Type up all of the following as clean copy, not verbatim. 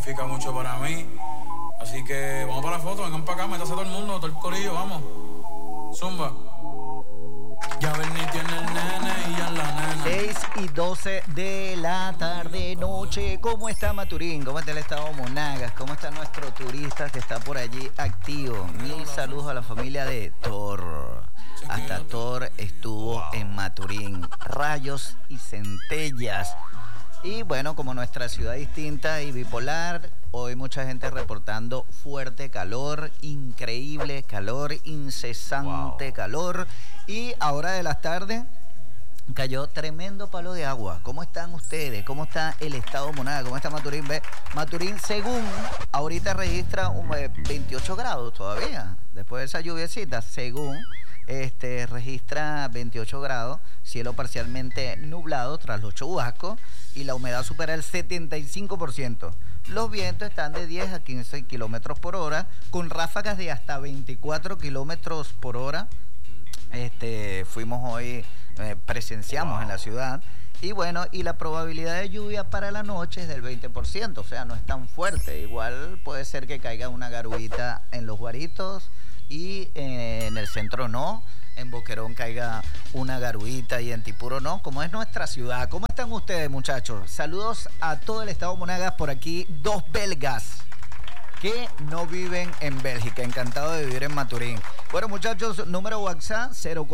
significa mucho para mí. Así que vamos para la foto, vengan para acá, métase todo el mundo, todo el corillo, vamos. Zumba. Ya Bernie tiene el nene y ya la nena. 6:12 de la tarde, noche. ¿Cómo está Maturín? ¿Cómo está el estado Monagas? ¿Cómo está nuestro turista que está por allí activo? Mis saludos a la familia de Thor. Hasta Thor estuvo en Maturín. Rayos y centellas. Y bueno, como nuestra ciudad distinta y bipolar, hoy mucha gente reportando fuerte calor, increíble calor, incesante calor. Y ahora de las tardes cayó tremendo palo de agua. ¿Cómo están ustedes? ¿Cómo está el estado Monagas? ¿Cómo está Maturín? Maturín, según ahorita registra 28 grados todavía, después de esa lluviecita, según registra 28 grados, cielo parcialmente nublado tras los chubascos y la humedad supera el 75%. Los vientos están de 10 a 15 kilómetros por hora, con ráfagas de hasta 24 kilómetros por hora. Fuimos hoy, presenciamos en la ciudad. Y bueno, y la probabilidad de lluvia para la noche es del 20%, o sea, no es tan fuerte. Igual puede ser que caiga una garuita en Los Guaritos y en el centro no. En Boquerón caiga una garuita y en Tipuro no, como es nuestra ciudad. ¿Cómo están ustedes, muchachos? Saludos a todo el estado Monagas, por aquí dos belgas que no viven en Bélgica. Encantado de vivir en Maturín. Bueno, muchachos, número WhatsApp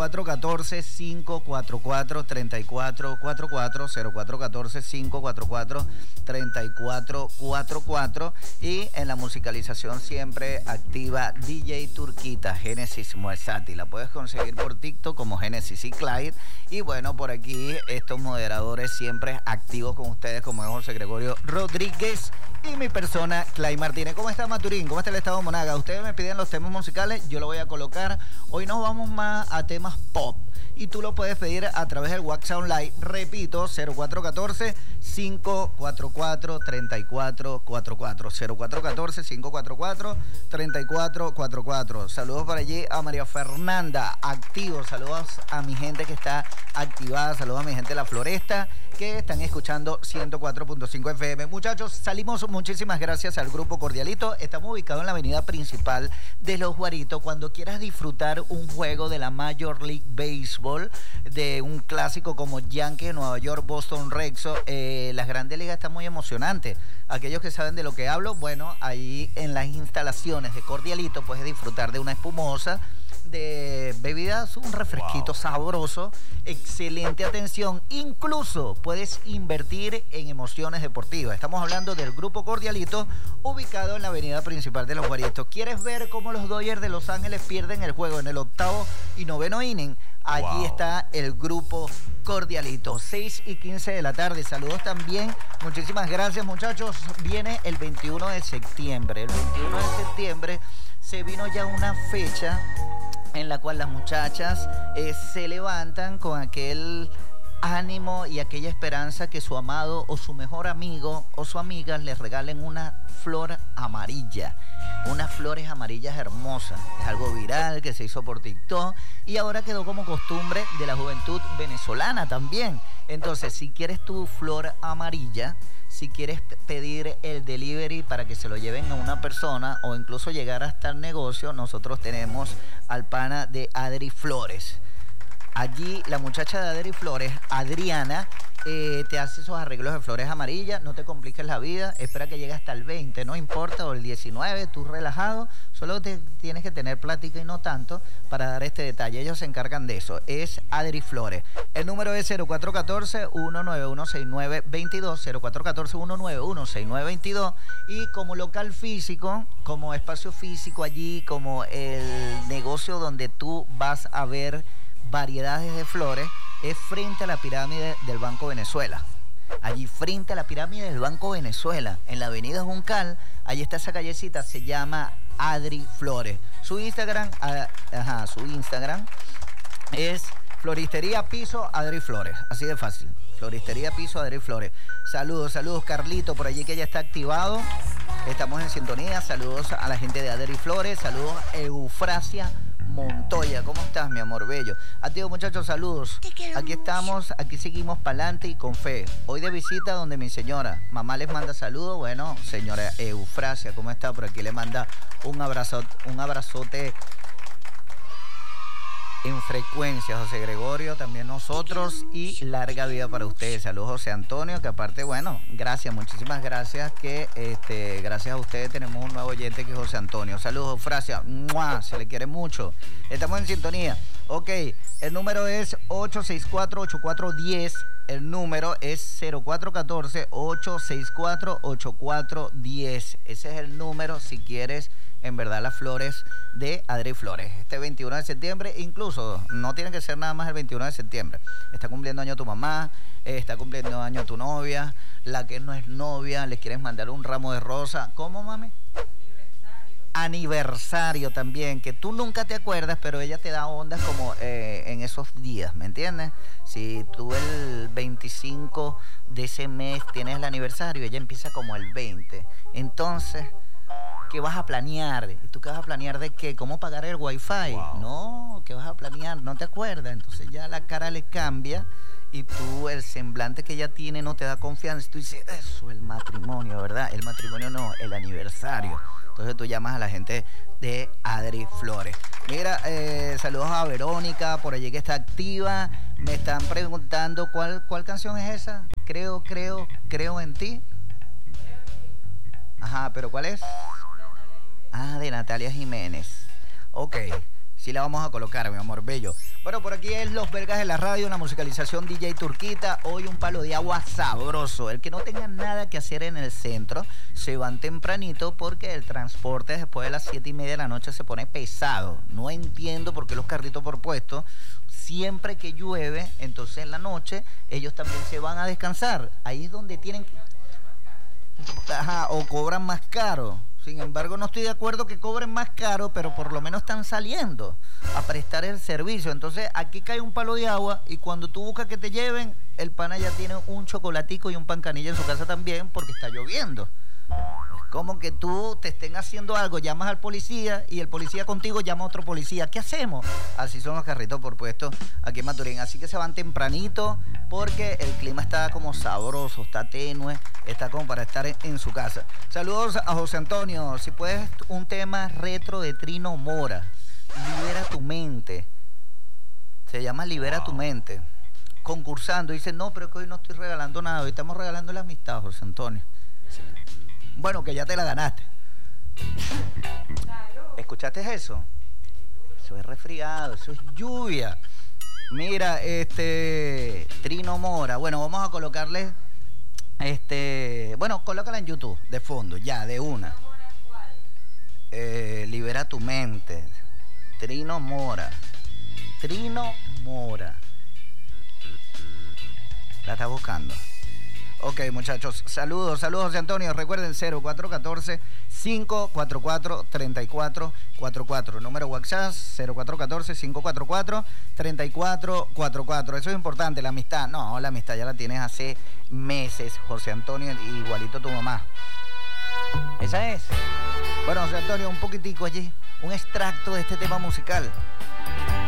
0414-544-3444, 0414-544-3444. Y en la musicalización siempre activa DJ Turquita, Génesis Moesati. La puedes conseguir por TikTok como Génesis y Clyde. Y bueno, por aquí estos moderadores siempre activos con ustedes, como es José Gregorio Rodríguez y mi persona, Clyde Martínez. ¿Cómo está Maturín? ¿Cómo está el estado Monagas? Ustedes me piden los temas musicales, yo lo voy a colocar. Hoy nos vamos más a temas pop y tú lo puedes pedir a través del WhatsApp Online. Repito, 0414-544-3444, 0414-544-3444. Saludos para allí a María Fernanda, activo. Saludos a mi gente que está activada. Saludos a mi gente de La Floresta que están escuchando 104.5 FM. Muchachos, salimos, muchísimas gracias al Grupo Cordialito. Estamos ubicados en la avenida principal de Los Guaritos. Cuando quieras disfrutar un juego de la Major League Baseball, de un clásico como Yankees, Nueva York, Boston Red Sox, las grandes ligas están muy emocionantes. Aquellos que saben de lo que hablo, bueno, ahí en las instalaciones de Cordialito puedes disfrutar de una espumosa, de bebidas, un refresquito sabroso, excelente atención, incluso puedes invertir en emociones deportivas. Estamos hablando del Grupo Cordialito, ubicado en la avenida principal de Los Guaritos. ¿Quieres ver cómo los Dodgers de Los Ángeles pierden el juego en el 8º y 9º inning? Allí está el Grupo Cordialito, 6:15 de la tarde. Saludos también, muchísimas gracias, muchachos. Viene el 21 de septiembre. El 21 de septiembre se vino ya una fecha en la cual las muchachas se levantan con aquel ánimo y aquella esperanza que su amado o su mejor amigo o su amiga les regalen una flor amarilla, unas flores amarillas hermosas. Es algo viral que se hizo por TikTok y ahora quedó como costumbre de la juventud venezolana también. Entonces, si quieres tu flor amarilla, si quieres pedir el delivery para que se lo lleven a una persona o incluso llegar hasta el negocio, nosotros tenemos al pana de Adri Flores. Allí la muchacha de Adri Flores, Adriana, te hace esos arreglos de flores amarillas. No te compliques la vida, espera que llegue hasta el 20, no importa, o el 19, tú relajado, solo te tienes que tener plática y no tanto para dar este detalle. Ellos se encargan de eso. Es Adri Flores. El número es 0414-191-6922, 0414-191-6922. Y como local físico, como espacio físico allí, como el negocio donde tú vas a ver variedades de flores, es frente a la pirámide del Banco Venezuela. Allí frente a la pirámide del Banco Venezuela, en la avenida Juncal, allí está esa callecita, se llama Adri Flores. Su Instagram es Floristería Piso Adri Flores, así de fácil. Floristería Piso Adri Flores. Saludos, Carlito, por allí que ya está activado. Estamos en sintonía. Saludos a la gente de Adri Flores. Saludos a Eufrasia Montoya. ¿Cómo estás, mi amor bello? Activo, muchachos, saludos. Aquí estamos, aquí seguimos para adelante y con fe. Hoy de visita donde mi señora. Mamá les manda saludos. Bueno, señora Eufrasia, ¿cómo está? Por aquí le manda un abrazote en frecuencia, José Gregorio, también nosotros, y larga vida para ustedes. Saludos, José Antonio, que aparte, bueno, gracias, muchísimas gracias, que gracias a ustedes tenemos un nuevo oyente que es José Antonio. Saludos, Eufrasia, ¡mua! Se le quiere mucho. Estamos en sintonía. Ok, el número es 864-8410. El número es 0414-864-8410. Ese es el número si quieres, en verdad, las flores de Adri Flores. Este 21 de septiembre, incluso no tiene que ser nada más el 21 de septiembre. Está cumpliendo año tu mamá, está cumpliendo año tu novia, la que no es novia, le quieres mandar un ramo de rosa. ¿Cómo, mami? Aniversario también, que tú nunca te acuerdas, pero ella te da ondas como en esos días, ¿me entiendes? Si tú el 25 de ese mes tienes el aniversario, ella empieza como el 20. Entonces, ¿qué vas a planear? ¿Y tú qué vas a planear de qué? ¿Cómo pagar el wifi? Wow. No, ¿qué vas a planear? No te acuerdas. Entonces ya la cara le cambia y tú, el semblante que ella tiene no te da confianza. Y tú dices, eso, el matrimonio, ¿verdad? El matrimonio no, el aniversario. Entonces tú llamas a la gente de Adri Flores. Mira, saludos a Verónica, por allí que está activa. Me están preguntando cuál canción es esa. Creo en ti. Ajá, pero ¿cuál es? Ah, de Natalia Jiménez. Ok, sí la vamos a colocar, mi amor bello. Bueno, por aquí es Los Vergas de la Radio, la musicalización DJ Turquita. Hoy un palo de agua sabroso. El que no tenga nada que hacer en el centro, se van tempranito porque el transporte después de las 7:30 de la noche se pone pesado. No entiendo por qué los carritos por puesto, siempre que llueve, entonces en la noche ellos también se van a descansar. Ahí es donde tienen que... Ajá, o cobran más caro. Sin embargo, no estoy de acuerdo que cobren más caro, pero por lo menos están saliendo a prestar el servicio. Entonces, aquí cae un palo de agua y cuando tú buscas que te lleven, el pana ya tiene un chocolatico y un pan canilla en su casa también porque está lloviendo. Es como que tú te estén haciendo algo, llamas al policía y el policía contigo llama a otro policía. ¿Qué hacemos? Así son los carritos por puesto aquí en Maturín. Así que se van tempranito porque el clima está como sabroso, está tenue, está como para estar en su casa. Saludos a José Antonio. Si puedes, un tema retro de Trino Mora. Libera tu mente. Se llama Libera tu mente. Concursando. Dice, no, pero es que hoy no estoy regalando nada. Hoy estamos regalando la amistad, José Antonio. Sí. Bueno, que ya te la ganaste. ¿Escuchaste eso? Eso es resfriado, eso es lluvia. Mira, Trino Mora. Bueno, vamos a colocarle, bueno, colócala en YouTube, de fondo, ya, de una. Libera tu mente. Trino Mora. Trino Mora. La está buscando. Ok, muchachos, saludos, José Antonio. Recuerden, 0414-544-3444. Número WhatsApp, 0414-544-3444. Eso es importante, la amistad. No, la amistad ya la tienes hace meses, José Antonio, igualito tu mamá. Esa es. Bueno, José Antonio, un poquitico allí, un extracto de este tema musical.